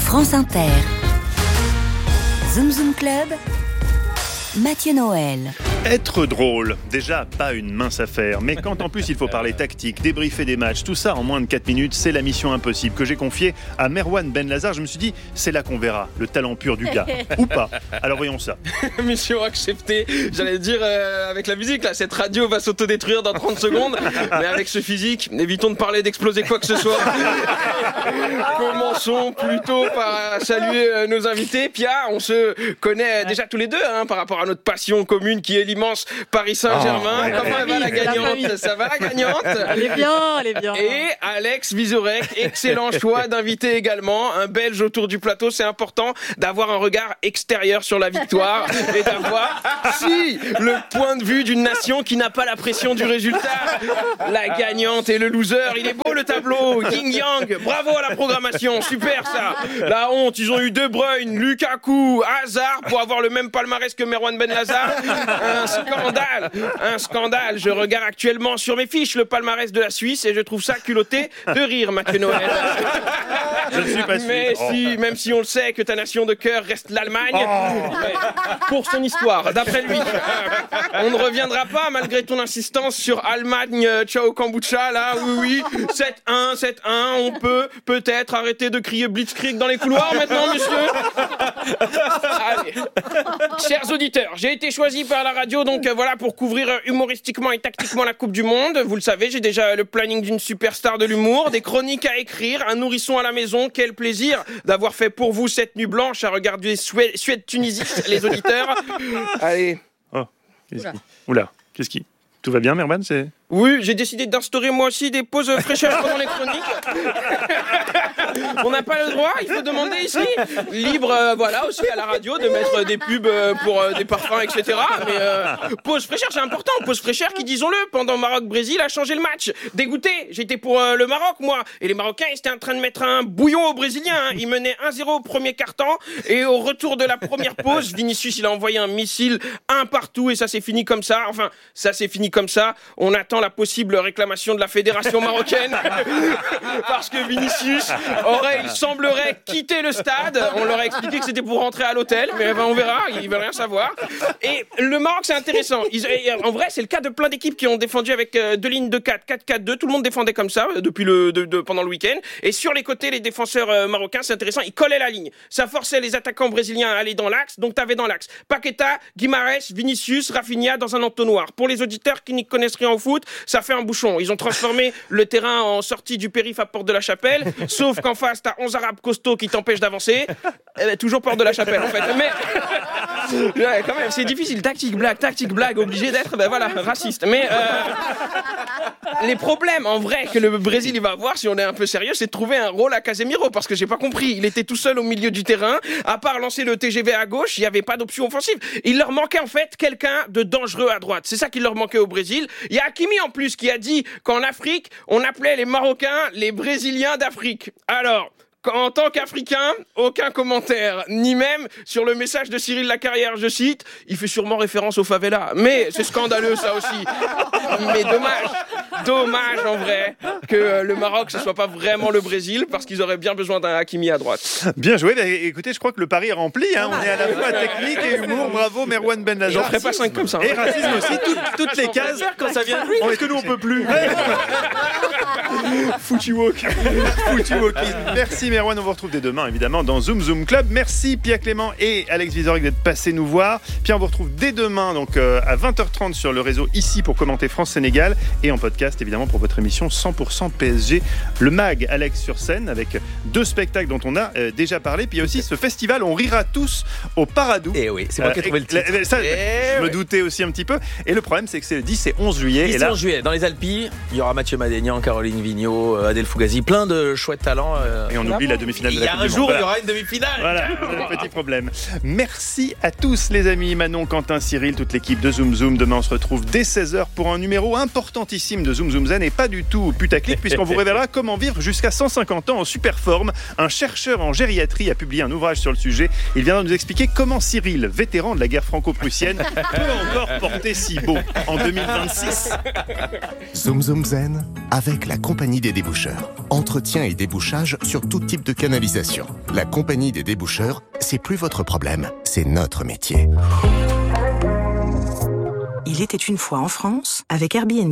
France Inter. Zoom Zoom Club, Mathieu Noël. Être drôle, déjà pas une mince affaire, mais quand en plus il faut parler tactique, débriefer des matchs, tout ça en moins de 4 minutes, c'est la mission impossible que j'ai confiée à Merwan Benlazar. Je me suis dit, c'est là qu'on verra le talent pur du gars, ou pas. Alors voyons ça. Mission acceptée, j'allais dire avec la musique là, cette radio va s'autodétruire dans 30 secondes, mais avec ce physique, évitons de parler d'exploser quoi que ce soit. Commençons plutôt par saluer nos invités. Pia, on se connaît déjà tous les deux par rapport à notre passion commune qui est l'immense Paris Saint-Germain. Comment va la gagnante? Ça va la gagnante? Elle est bien. Et Alex Vizorek, excellent choix d'invité également, un Belge autour du plateau. C'est important d'avoir un regard extérieur sur la victoire et d'avoir le point de vue d'une nation qui n'a pas la pression du résultat. La gagnante et le loser, il est beau le tableau, yin yang, bravo à la programmation, super ça. La honte, ils ont eu De Bruyne, Lukaku, Hazard pour avoir le même palmarès que Merwan Benlazar. Un scandale. Je regarde actuellement sur mes fiches le palmarès de la Suisse et je trouve ça culotté de rire, Mathieu Noël. Je ne suis pas sûr. Mais même si on le sait que ta nation de cœur reste l'Allemagne, pour son histoire, d'après lui. On ne reviendra pas, malgré ton insistance, sur Allemagne, ciao kombucha, là, oui, 7-1, on peut peut-être arrêter de crier Blitzkrieg dans les couloirs maintenant, monsieur. Allez. Chers auditeurs, j'ai été choisi par la radio, donc voilà, pour couvrir humoristiquement et tactiquement la Coupe du Monde. Vous le savez, j'ai déjà le planning d'une superstar de l'humour, des chroniques à écrire, un nourrisson à la maison. Quel plaisir d'avoir fait pour vous cette nuit blanche à regarder Suède-Tunisie, les auditeurs. Allez. Oh, qu'est-ce qui... Tout va bien, Merwan? Oui, j'ai décidé d'instaurer moi aussi des pauses fraîcheurs pendant les chroniques. On n'a pas le droit, il faut demander ici. Libre, voilà, aussi à la radio de mettre des pubs pour des parfums, etc. Mais pause fraîcheur, c'est important. Pause fraîcheur qui, disons-le, pendant Maroc-Brésil a changé le match. Dégoûté, j'étais pour le Maroc, moi. Et les Marocains, ils étaient en train de mettre un bouillon aux Brésiliens. Ils menaient 1-0 au premier quart-temps. Et au retour de la première pause, Vinicius, il a envoyé un missile un partout et ça s'est fini comme ça. Enfin, ça s'est fini comme ça. On attend la possible réclamation de la fédération marocaine parce que Vinicius il semblerait quitter le stade. On leur a expliqué que c'était pour rentrer à l'hôtel, mais on verra, ils veulent rien savoir. Et le Maroc, c'est intéressant. En vrai, c'est le cas de plein d'équipes qui ont défendu avec deux lignes de 4-4-2. Tout le monde défendait comme ça depuis pendant le week-end. Et sur les côtés, les défenseurs marocains, c'est intéressant, ils collaient la ligne. Ça forçait les attaquants brésiliens à aller dans l'axe, donc t'avais dans l'axe Paqueta, Guimarães, Vinicius, Rafinha dans un entonnoir. Pour les auditeurs qui n'y connaissent rien au foot, ça fait un bouchon. Ils ont transformé le terrain en sortie du périph' à Porte de la Chapelle, sauf qu'en face, t'as 11 arabes costauds qui t'empêchent d'avancer. Toujours Porte de la Chapelle, en fait. Mais quand même, c'est difficile. Tactique, blague, obligé d'être, raciste. Mais les problèmes, en vrai, que le Brésil il va avoir, si on est un peu sérieux, c'est de trouver un rôle à Casemiro, parce que j'ai pas compris. Il était tout seul au milieu du terrain. À part lancer le TGV à gauche, il y avait pas d'option offensive. Il leur manquait, en fait, quelqu'un de dangereux à droite. C'est ça qui leur manquait au Brésil. Il y a Hakimi, en plus, qui a dit qu'en Afrique, on appelait les Marocains les Brésiliens d'Afrique. Alors, en tant qu'Africain, aucun commentaire, ni même sur le message de Cyril Lacarrière, je cite, il fait sûrement référence aux favelas. Mais c'est scandaleux, ça aussi. Mais dommage en vrai que le Maroc, ce soit pas vraiment le Brésil, parce qu'ils auraient bien besoin d'un Hakimi à droite. Bien joué. Écoutez, je crois que le pari est rempli. On est à la fois technique et humour. Bravo, Merwan Benlazar. J'en ferai pas 5 comme ça. Et racisme aussi, toutes les cases. Quand ça vient de lui. Est-ce que nous, on peut plus? Foutu walking. Merci Merwan, on vous retrouve dès demain évidemment dans Zoom Zoom Club. Merci Pia Clément et Alex Vizorek d'être passés nous voir. Pierre, on vous retrouve dès demain donc à 20h30 sur le réseau ici pour commenter France-Sénégal et en podcast évidemment pour votre émission 100% PSG, le MAG Alex sur scène avec 2 spectacles dont on a déjà parlé. Puis il y a aussi ce festival On rira tous au Paradou. Et oui, c'est moi qui ai trouvé le titre. Je me doutais aussi un petit peu. Et le problème c'est que c'est le 10 et 11 juillet. 10 et 11 juillet, dans les Alpilles, il y aura Mathieu Madénian, Caroline Vigneault, Adèle Fugazi, plein de chouettes talents. Et on oublie la demi-finale de la Coupe du Monde. Il y a un jour, il y aura une demi-finale. Voilà, petit problème. Merci à tous les amis, Manon, Quentin, Cyril, toute l'équipe de Zoom Zoom. Demain on se retrouve dès 16h pour un numéro importantissime de Zoom Zoom Zen et pas du tout putaclic puisqu'on vous révélera comment vivre jusqu'à 150 ans en super forme. Un chercheur en gériatrie a publié un ouvrage sur le sujet. Il viendra nous expliquer comment Cyril, vétéran de la guerre franco-prussienne, peut encore porter si beau en 2026. Zoom Zoom Zen avec la Compagnie des déboucheurs. Entretien et débouchage sur toute types de canalisation. La compagnie des déboucheurs, c'est plus votre problème, c'est notre métier. Il était une fois en France avec Airbnb.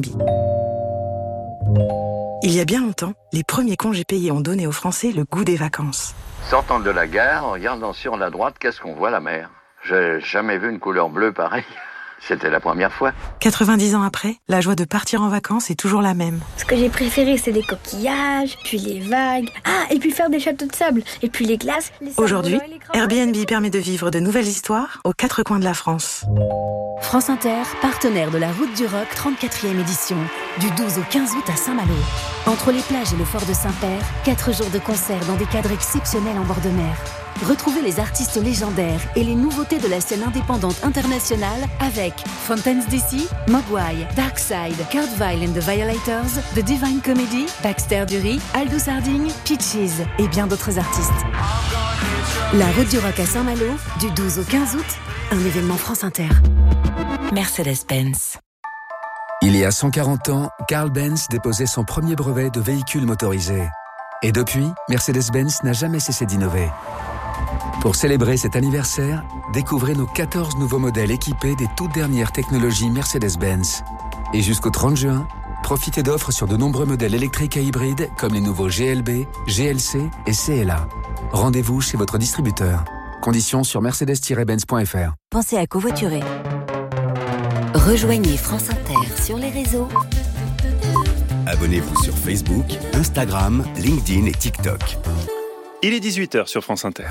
Il y a bien longtemps, les premiers congés payés ont donné aux Français le goût des vacances. Sortant de la gare, en regardant sur la droite, qu'est-ce qu'on voit? La mer. J'ai jamais vu une couleur bleue pareille. C'était la première fois. 90 ans après, la joie de partir en vacances est toujours la même. Ce que j'ai préféré, c'est les coquillages, puis les vagues. Ah, et puis faire des châteaux de sable, et puis les glaces. Aujourd'hui, Airbnb permet de vivre de nouvelles histoires aux 4 coins de la France. France Inter, partenaire de la Route du Rock 34e édition, du 12 au 15 août à Saint-Malo. Entre les plages et le fort de Saint-Père, 4 jours de concerts dans des cadres exceptionnels en bord de mer. Retrouvez les artistes légendaires et les nouveautés de la scène indépendante internationale avec Fountains DC, Mogwai, Darkside, Kurt Weill and the Violators, The Divine Comedy, Baxter Dury, Aldous Harding, Peaches et bien d'autres artistes. La Route du Rock à Saint-Malo, du 12 au 15 août, un événement France Inter. Mercedes-Benz. Il y a 140 ans, Carl Benz déposait son premier brevet de véhicule motorisé. Et depuis, Mercedes-Benz n'a jamais cessé d'innover. Pour célébrer cet anniversaire, découvrez nos 14 nouveaux modèles équipés des toutes dernières technologies Mercedes-Benz. Et jusqu'au 30 juin, profitez d'offres sur de nombreux modèles électriques et hybrides comme les nouveaux GLB, GLC et CLA. Rendez-vous chez votre distributeur. Conditions sur mercedes-benz.fr. Pensez à covoiturer. Rejoignez France Inter sur les réseaux. Abonnez-vous sur Facebook, Instagram, LinkedIn et TikTok. Il est 18h sur France Inter.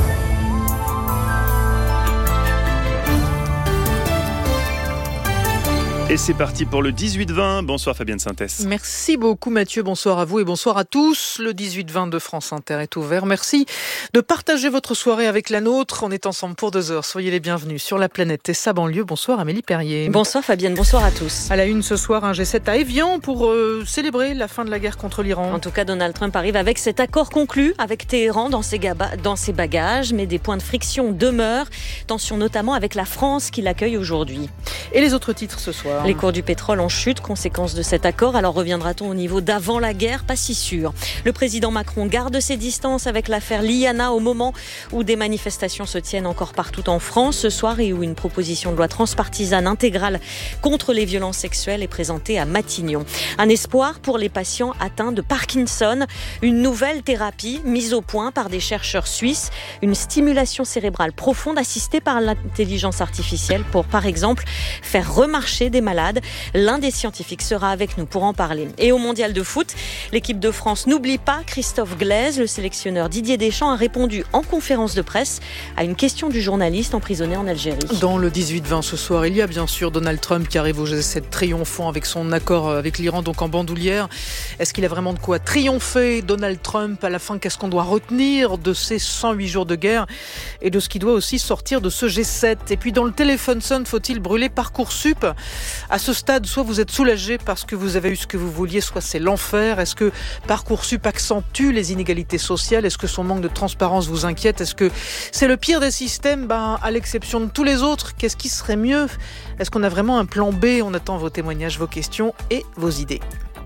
Et c'est parti pour le 18-20. Bonsoir Fabienne Synthès. Merci beaucoup Mathieu, bonsoir à vous et bonsoir à tous. Le 18-20 de France Inter est ouvert. Merci de partager votre soirée avec la nôtre. On est ensemble pour 2 heures. Soyez les bienvenus sur la planète et sa banlieue. Bonsoir Amélie Perrier. Bonsoir Fabienne, bonsoir à tous. À la une ce soir, un G7 à Évian pour célébrer la fin de la guerre contre l'Iran. En tout cas, Donald Trump arrive avec cet accord conclu avec Téhéran dans ses bagages, mais des points de friction demeurent. Tension notamment avec la France qui l'accueille aujourd'hui. Et les autres titres ce soir? Les cours du pétrole en chute, conséquence de cet accord. Alors reviendra-t-on au niveau d'avant la guerre? Pas si sûr. Le président Macron garde ses distances avec l'affaire Liana au moment où des manifestations se tiennent encore partout en France ce soir et où une proposition de loi transpartisane intégrale contre les violences sexuelles est présentée à Matignon. Un espoir pour les patients atteints de Parkinson. Une nouvelle thérapie mise au point par des chercheurs suisses. Une stimulation cérébrale profonde assistée par l'intelligence artificielle pour, par exemple, faire remarcher des malades. L'un des scientifiques sera avec nous pour en parler. Et au mondial de foot, l'équipe de France n'oublie pas Christophe Glaise. Le sélectionneur Didier Deschamps a répondu en conférence de presse à une question du journaliste emprisonné en Algérie. Dans le 18-20 ce soir, il y a bien sûr Donald Trump qui arrive au G7 triomphant avec son accord avec l'Iran, donc en bandoulière. Est-ce qu'il a vraiment de quoi triompher, Donald Trump? À la fin, qu'est-ce qu'on doit retenir de ces 108 jours de guerre et de ce qui doit aussi sortir de ce G7? Et puis dans le téléphone sonne, faut-il brûler Parcoursup? À ce stade, soit vous êtes soulagé parce que vous avez eu ce que vous vouliez, soit c'est l'enfer. Est-ce que Parcoursup accentue les inégalités sociales? Est-ce que son manque de transparence vous inquiète? Est-ce que c'est le pire des systèmes, à l'exception de tous les autres? Qu'est-ce qui serait mieux? Est-ce qu'on a vraiment un plan B? On attend vos témoignages, vos questions et vos idées.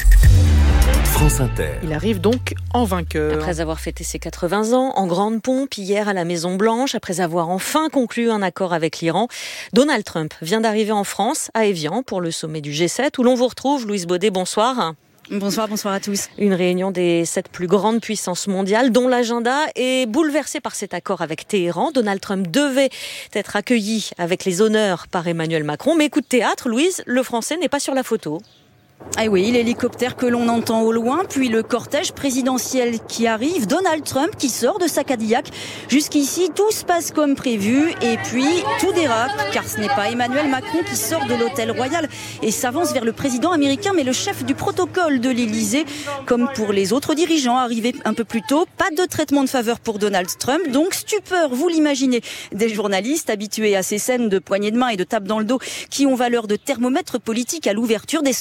France Inter. Il arrive donc en vainqueur. Après avoir fêté ses 80 ans, en grande pompe hier à la Maison-Blanche, après avoir enfin conclu un accord avec l'Iran, Donald Trump vient d'arriver en France, à Évian, pour le sommet du G7, où l'on vous retrouve. Louise Baudet, bonsoir. Bonsoir à tous. Une réunion des 7 plus grandes puissances mondiales, dont l'agenda est bouleversé par cet accord avec Téhéran. Donald Trump devait être accueilli avec les honneurs par Emmanuel Macron. Mais coup de théâtre, Louise, le Français n'est pas sur la photo. Ah oui, l'hélicoptère que l'on entend au loin, puis le cortège présidentiel qui arrive, Donald Trump qui sort de sa Cadillac. Jusqu'ici, tout se passe comme prévu et puis tout dérape, car ce n'est pas Emmanuel Macron qui sort de l'hôtel royal et s'avance vers le président américain, mais le chef du protocole de l'Élysée. Comme pour les autres dirigeants arrivés un peu plus tôt, pas de traitement de faveur pour Donald Trump, donc stupeur, vous l'imaginez, des journalistes habitués à ces scènes de poignées de main et de tape dans le dos qui ont valeur de thermomètre politique à l'ouverture des sommets.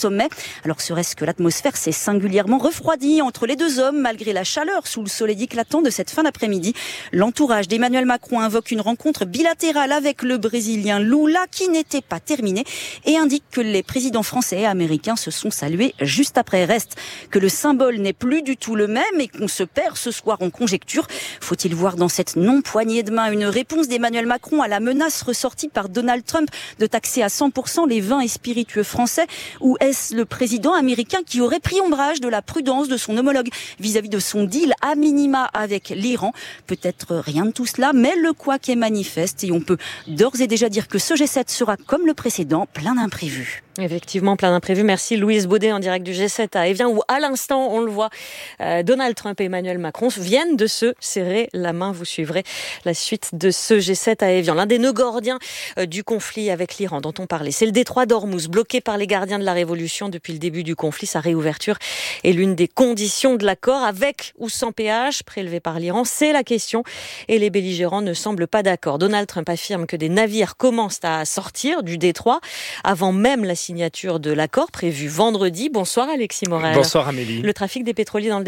Alors serait-ce que l'atmosphère s'est singulièrement refroidie entre les deux hommes malgré la chaleur sous le soleil éclatant de cette fin d'après-midi. L'entourage d'Emmanuel Macron invoque une rencontre bilatérale avec le Brésilien Lula qui n'était pas terminée et indique que les présidents français et américains se sont salués juste après. Reste que le symbole n'est plus du tout le même et qu'on se perd ce soir en conjecture. Faut-il voir dans cette non-poignée de main une réponse d'Emmanuel Macron à la menace ressortie par Donald Trump de taxer à 100% les vins et spiritueux français, ou est-ce le président américain qui aurait pris ombrage de la prudence de son homologue vis-à-vis de son deal à minima avec l'Iran? Peut-être rien de tout cela, mais le couac est manifeste et on peut d'ores et déjà dire que ce G7 sera comme le précédent, plein d'imprévus. Effectivement, plein d'imprévus. Merci Louise Baudet en direct du G7 à Évian où à l'instant, on le voit, Donald Trump et Emmanuel Macron viennent de se serrer la main. Vous suivrez la suite de ce G7 à Évian. L'un des nœuds gordiens du conflit avec l'Iran dont on parlait, c'est le détroit d'Ormuz, bloqué par les gardiens de la révolution depuis le début du conflit. Sa réouverture est l'une des conditions de l'accord, avec ou sans péage prélevé par l'Iran. C'est la question et les belligérants ne semblent pas d'accord. Donald Trump affirme que des navires commencent à sortir du détroit avant même la signature de l'accord prévu vendredi. Bonsoir Alexis Morel. Bonsoir Amélie. Le trafic des pétroliers dans le